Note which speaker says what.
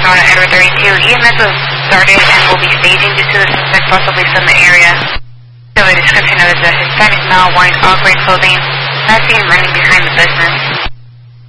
Speaker 1: 7-1 at Edward 32. EMS was started and will be staging due to the suspect possibly from the area. So the description of the Hispanic male wearing all gray clothing, not seen running behind the business.